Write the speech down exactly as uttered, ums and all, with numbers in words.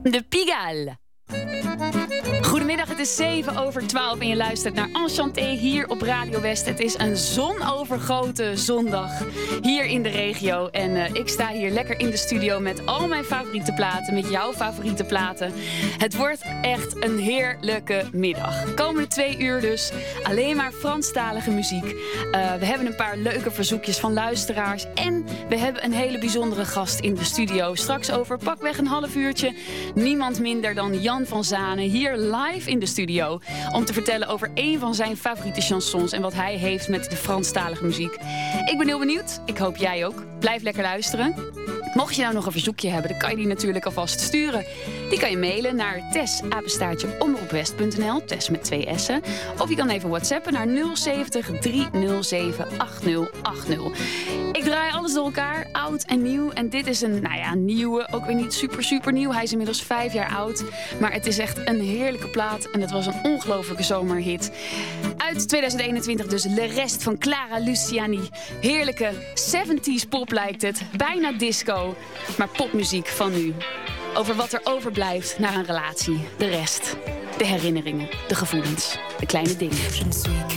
De Pigalle. Goedemiddag, het is zeven over twaalf en je luistert naar Enchanté hier op Radio West. Het is een zonovergoten zondag hier in de regio. En uh, ik sta hier lekker in de studio met al mijn favoriete platen, met jouw favoriete platen. Het wordt echt een heerlijke middag. Komende twee uur dus alleen maar Franstalige muziek. Uh, we hebben een paar leuke verzoekjes van luisteraars. En we hebben een hele bijzondere gast in de studio. Straks over pakweg een half uurtje. Niemand minder dan Jan van Zanen hier live in de studio om te vertellen over een van zijn favoriete chansons en wat hij heeft met de Franstalige muziek. Ik ben heel benieuwd. Ik hoop jij ook. Blijf lekker luisteren. Mocht je nou nog een verzoekje hebben, dan kan je die natuurlijk alvast sturen. Die kan je mailen naar tess apenstaartje omroepwest punt n l, Tess met twee S'en. Of je kan even whatsappen naar nul zeventig driehonderdzeven achthonderdachtig. Ik draai alles door elkaar, oud en nieuw. En dit is een, nou ja, nieuwe, ook weer niet super, super nieuw. Hij is inmiddels vijf jaar oud. Maar het is echt een heerlijke plaat. En het was een ongelofelijke zomerhit. Uit tweeduizend eenentwintig dus Le Reste van Clara Luciani. Heerlijke zeventig pop lijkt het. Bijna disco. Maar popmuziek van nu. Over wat er overblijft na een relatie. De rest. De herinneringen. De gevoelens. De kleine dingen.